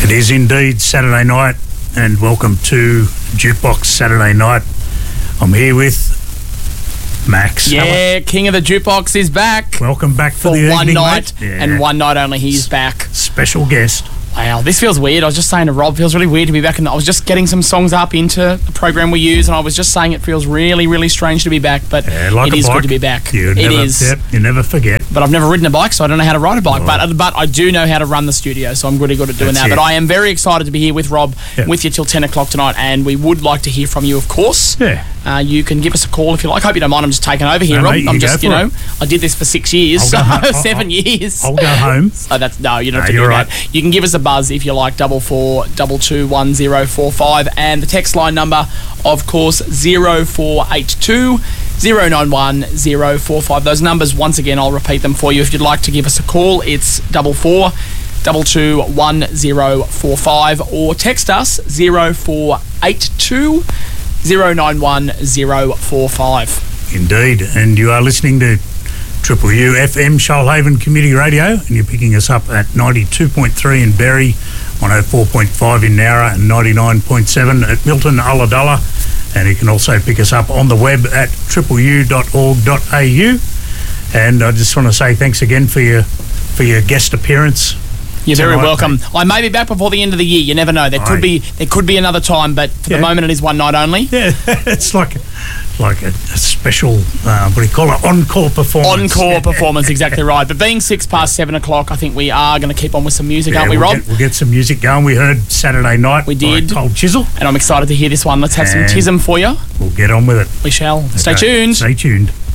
It is indeed Saturday night, and welcome to Jukebox Saturday Night. I'm here with Max. Yeah, Hello. King of the Jukebox is back. Welcome back for For the one evening, night, mate. Yeah. and one night only, he's back. Special guest. Wow, this feels weird. I was just saying to Rob, it feels really weird to be back. And I was just getting some songs up into the program we use, and I was just saying it feels really, really strange to be back, but Like it a is bike, good to be back. You It never, is. Yep, you never forget. But I've never ridden a bike, so I don't know how to ride a bike. Oh. But I do know how to run the studio, so I'm really good at doing That's that. it. But I am very excited to be here with Rob, Yep. with you till 10 o'clock tonight, and we would like to hear from you, of course. Yeah. You can give us a call if you like. Hope you don't mind. I'm just taking over here, No, Rob. mate, you I'm go just, for it. I did this for 6 years, I'll so go home. 7 years. I'll go home. Oh, that's no, you don't have No, to do you're that. right. You can give us a buzz if you like, 44221045, and the text line number, of course, 0482 091 045. Those numbers, once again, I'll repeat them for you. If you'd like to give us a call, it's 4422 1045, or text us 0482 091 045. Indeed. And you are listening to Triple U FM Shoalhaven Community Radio, and you're picking us up at 92.3 in Berry, 104.5 in Nowra, and 99.7 at Milton, Ulladulla. And you can also pick us up on the web at tripleu.org.au. And I just want to say thanks again for your guest appearance. You're very tonight, welcome. mate. I may be back before the end of the year. You never know. There could be another time, but for the moment it is one night only. Yeah, it's like a special, what do you call it, encore performance. Encore performance, exactly right. But being 7 o'clock, I think we are going to keep on with some music, aren't we, Rob? We'll get some music going. We heard Saturday Night We did. by Cold Chisel. And I'm excited to hear this one. Let's have some And tism for you. We'll get on with it. We shall. Stay Okay, tuned. Stay tuned.